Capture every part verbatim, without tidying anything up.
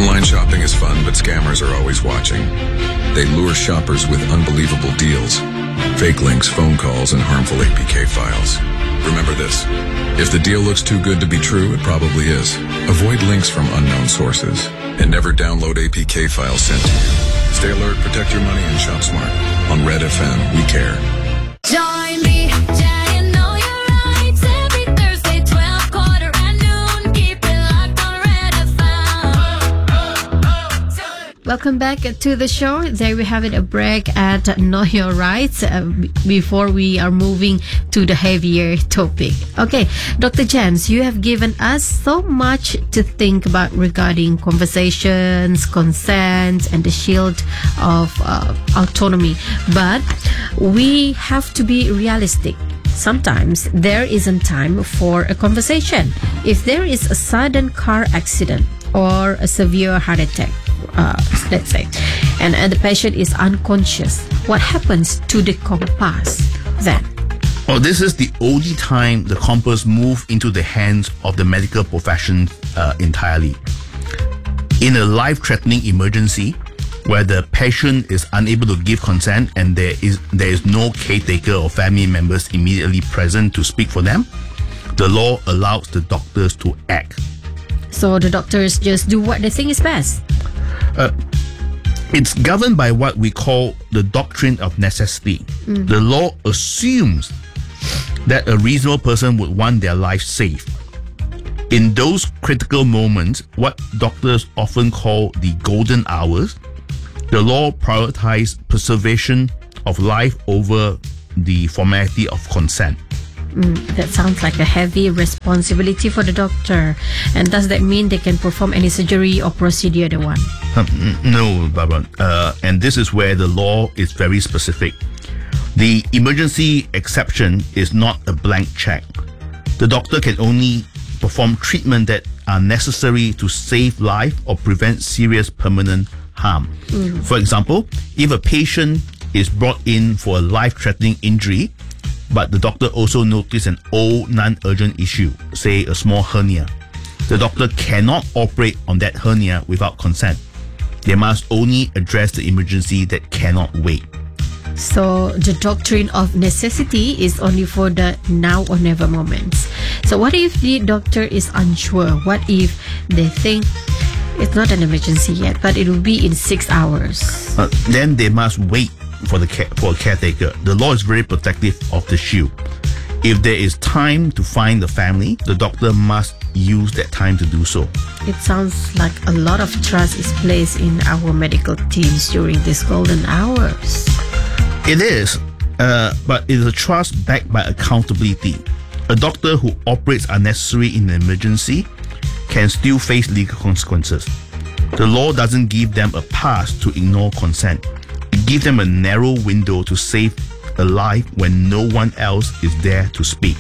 Online shopping is fun, but scammers are always watching. They lure shoppers with unbelievable deals, fake links, phone calls, and harmful A P K files. Remember this. If the deal looks too good to be true, it probably is. Avoid links from unknown sources, and never download A P K files sent to you. Stay alert, protect your money, and shop smart. On Red F M, we care. Join me, Jay, and know your rights. Every Thursday, twelve, quarter, and noon. Keep it locked on Red F M. Welcome back to the show. There we have it, a break at Know Your Rights uh, before we are moving to the heavier topic. Okay, Doctor James, you have given us so much to think about regarding conversations, consent, and the shield of uh, autonomy. But we have to be realistic. Sometimes there isn't time for a conversation. If there is a sudden car accident or a severe heart attack, uh, let's say, and, and the patient is unconscious, what happens to the compass then? Well, this is the only time the compass move into the hands of the medical profession uh, entirely. In a life-threatening emergency, where the patient is unable to give consent and there is there is no caretaker or family members immediately present to speak for them, the law allows the doctors to act. So the doctors just do what they think is best? Uh, it's governed by what we call the doctrine of necessity. Mm. The law assumes that a reasonable person would want their life saved. In those critical moments, what doctors often call the golden hours, the law prioritizes preservation of life over the formality of consent. Mm, that sounds like a heavy responsibility for the doctor. And does that mean they can perform any surgery or procedure they want? Um, no, Barbara. Uh, and this is where the law is very specific. The emergency exception is not a blank check. The doctor can only perform treatment that are necessary to save life or prevent serious permanent harm. Mm. For example, if a patient is brought in for a life-threatening injury, but the doctor also noticed an old non-urgent issue, say a small hernia, the doctor cannot operate on that hernia without consent. They must only address the emergency that cannot wait. So the doctrine of necessity is only for the now or never moments. So what if the doctor is unsure? What if they think it's not an emergency yet, but it will be in six hours? Uh, then they must wait for the care, for a caretaker. The law is very protective of the shield. If there is time to find the family, the doctor must use that time to do so. It sounds like a lot of trust is placed in our medical teams during these golden hours. It is, uh, but it is a trust backed by accountability. A doctor who operates unnecessary in an emergency can still face legal consequences. The law doesn't give them a pass to ignore consent. It gives them a narrow window to save a life when no one else is there to speak.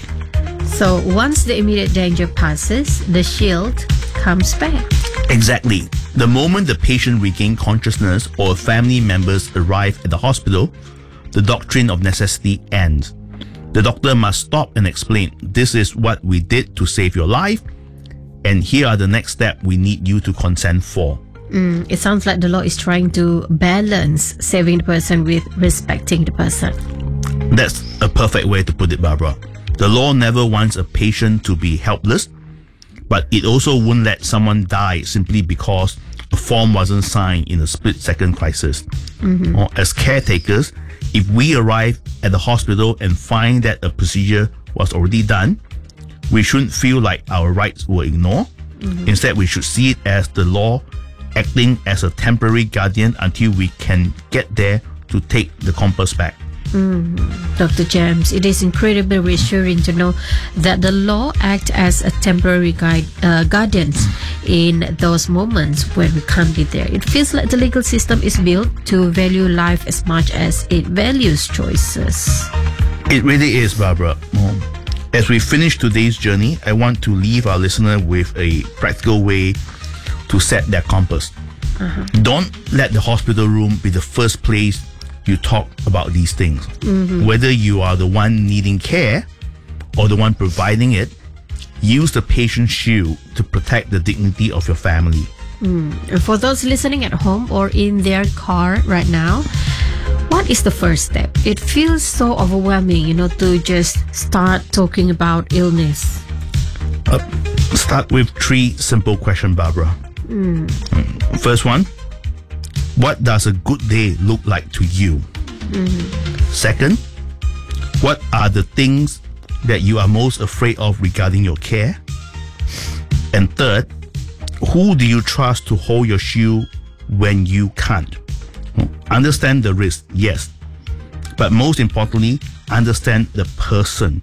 So once the immediate danger passes, the shield comes back. Exactly. The moment the patient regains consciousness or family members arrive at the hospital, the doctrine of necessity ends. The doctor must stop and explain, this is what we did to save your life, and here are the next steps we need you to consent for. Mm, it sounds like the law is trying to balance saving the person with respecting the person. That's a perfect way to put it, Barbara. The law never wants a patient to be helpless, but it also won't let someone die simply because a form wasn't signed in a split-second crisis. Mm-hmm. Or as caretakers, if we arrive at the hospital and find that a procedure was already done, we shouldn't feel like our rights were ignored. Mm-hmm. Instead, we should see it as the law acting as a temporary guardian until we can get there to take the compass back. Mm, Doctor James, it is incredibly reassuring to know that the law acts as a temporary guide, uh, guardians in those moments when we can't be there. It feels like the legal system is built to value life as much as it values choices. It really is, Barbara. As we finish today's journey, I want to leave our listener with a practical way to set their compass. Uh-huh. Don't let the hospital room be the first place you talk about these things. Mm-hmm. Whether you are the one needing care or the one providing it, use the patient shield to protect the dignity of your family. And for those listening at home or in their car right now, what is the first step? It feels so overwhelming, you know, to just start talking about illness. Uh, start with three simple questions, Barbara. Mm. First one, what does a good day look like to you? Mm-hmm. Second, what are the things that you are most afraid of regarding your care? And third, who do you trust to hold your shoe when you can't? Understand the risk, yes. But most importantly, understand the person.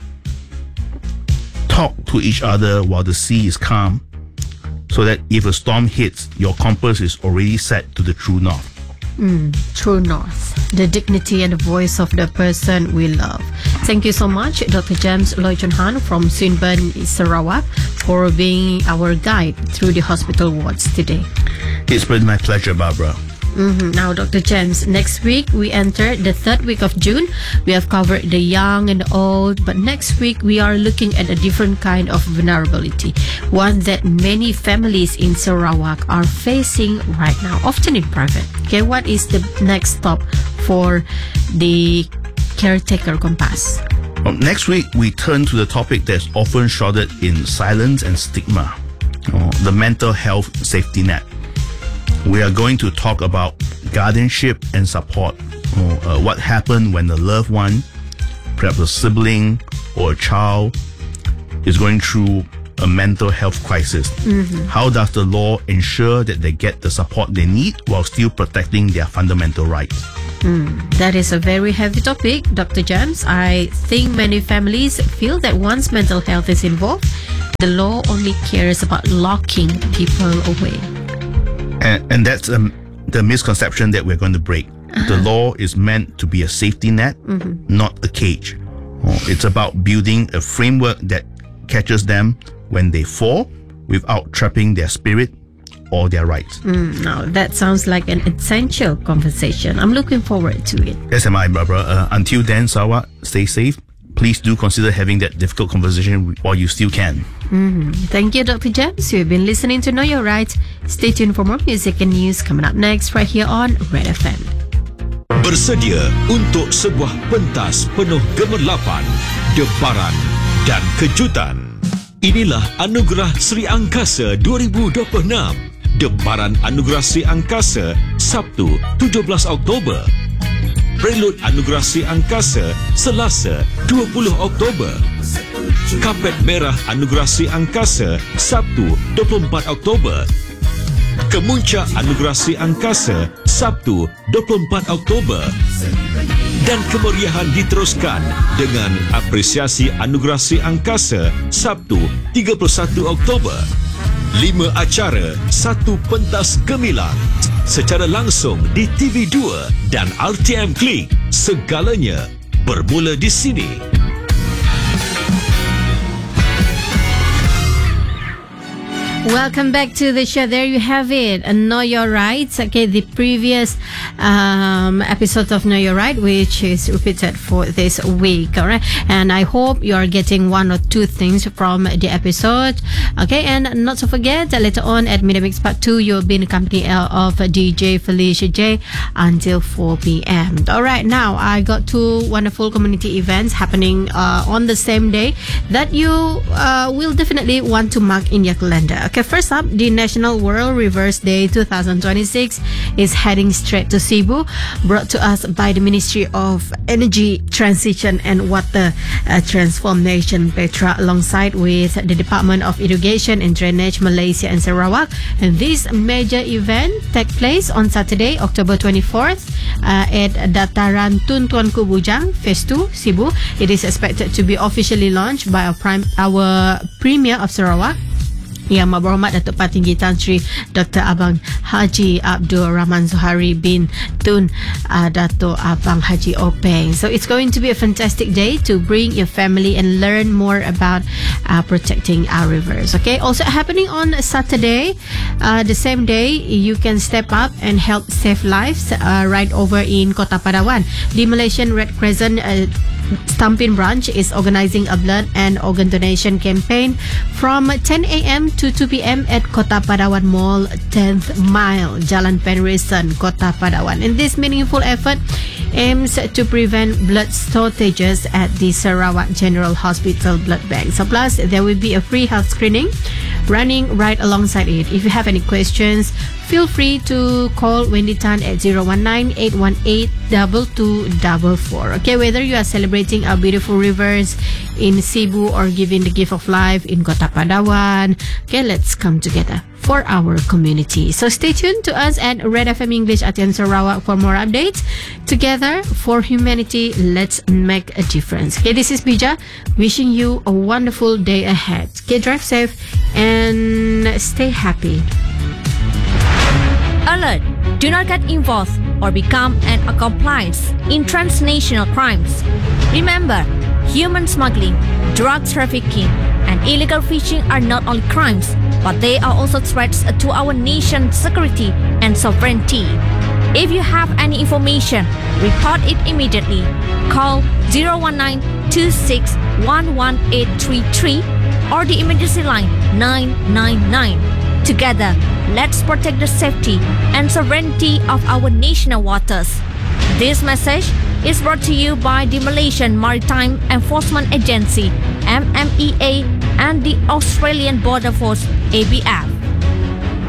Talk to each other while the sea is calm, so that if a storm hits, your compass is already set to the true north. Mm, true north. The dignity and the voice of the person we love. Thank you so much, Doctor James Loy Chun Han from Swinburne, Sarawak, for being our guide through the hospital wards today. It's been my pleasure, Barbara. Mm-hmm. Now, Doctor James, next week we enter the third week of June. We have covered the young and the old, but next week we are looking at a different kind of vulnerability, one that many families in Sarawak are facing right now, often in private. Okay, what is the next stop for the caretaker compass? Well, next week we turn to the topic that's often shrouded in silence and stigma, uh, the mental health safety net. We are going to talk about guardianship and support. Uh, uh, what happened when a loved one, perhaps a sibling or a child, is going through a mental health crisis? Mm-hmm. How does the law ensure that they get the support they need while still protecting their fundamental rights? Mm, that is a very heavy topic, Doctor James. I think many families feel that once mental health is involved, the law only cares about locking people away. And, and that's um, the misconception that we're going to break. Uh-huh. The law is meant to be a safety net, mm-hmm. not a cage. Oh, it's about building a framework that catches them when they fall without trapping their spirit or their rights. Mm, no, that sounds like an essential conversation. I'm looking forward to it. Yes, am I, Barbara. Uh, until then, Sarawak, stay safe. Please do consider having that difficult conversation while you still can. Mm-hmm. Thank you, Doctor James. You've been listening to Know Your Rights. Stay tuned for more music and news coming up next right here on Red F M. Bersedia untuk sebuah pentas penuh gemerlapan, debaran dan kejutan. Inilah Anugerah Sri Angkasa dua ribu dua puluh enam. Debaran Anugerah Sri Angkasa, Sabtu tujuh belas Oktober. Prelude Anugerah Sri Angkasa, Selasa dua puluh Oktober. Kapet Merah Anugerah Sri Angkasa, Sabtu dua puluh empat Oktober. Kemuncak Anugerah Sri Angkasa, Sabtu dua puluh empat Oktober. Dan kemeriahan diteruskan dengan apresiasi Anugerah Sri Angkasa, Sabtu tiga puluh satu Oktober. Lima acara, satu pentas gemilang. Secara langsung di T V dua dan R T M Klik. Segalanya bermula di sini. Welcome back to the show. There you have it. Know Your Rights. Okay, the previous um, episode of Know Your Right, which is repeated for this week. All right, and I hope you are getting one or two things from the episode. Okay, and not to forget that later on at Media Mix Part Two, you'll be in the company of D J Felicia J until four p.m. All right, now I got two wonderful community events happening uh, on the same day that you uh, will definitely want to mark in your calendar. Okay, first up, the National World Reverse Day twenty twenty-six is heading straight to Cebu, brought to us by the Ministry of Energy Transition and Water uh, Transformation, Petra, alongside with the Department of Irrigation and Drainage, Malaysia and Sarawak. And this major event takes place on Saturday, October twenty-fourth uh, at Dataran Tun Tuanku Bujang, Phase two, Cebu. It is expected to be officially launched by our, prime, our Premier of Sarawak, Yang Berhormat Datuk Patinggi Tan Sri Doktor Abang Haji Abdul Rahman Zohari bin Tun uh, Datuk Abang Haji Openg. So it's going to be a fantastic day to bring your family and learn more about uh, protecting our rivers. Okay, also happening on Saturday, uh, the same day, you can step up and help save lives uh, right over in Kota Padawan. The Malaysian Red Crescent uh, Stampin Branch is organizing a blood and organ donation campaign from ten a.m. to two p.m. at Kota Padawan Mall, tenth Mile, Jalan Penrisan, Kota Padawan. And this meaningful effort aims to prevent blood shortages at the Sarawak General Hospital Blood Bank. So plus, there will be a free health screening running right alongside it. If you have any questions, feel free to call Wendy Tan at zero one nine, eight one eight, two two four four. Okay, whether you are celebrating our beautiful rivers in Cebu or giving the gift of life in Kota Padawan, okay, let's come together for our community. So stay tuned to us at Red F M English Atian Sarawak for more updates. Together for humanity, let's make a difference. Okay, this is Bija wishing you a wonderful day ahead. Okay, drive safe and stay happy. Alert! Do not get involved or become an accomplice in transnational crimes. Remember, human smuggling, drug trafficking, and illegal fishing are not only crimes, but they are also threats to our nation's security and sovereignty. If you have any information, report it immediately. Call zero one nine, two six one one eight three three or the emergency line nine nine nine. Together, let's protect the safety and sovereignty of our national waters. This message is brought to you by the Malaysian Maritime Enforcement Agency, M M E A, and the Australian Border Force, A B F.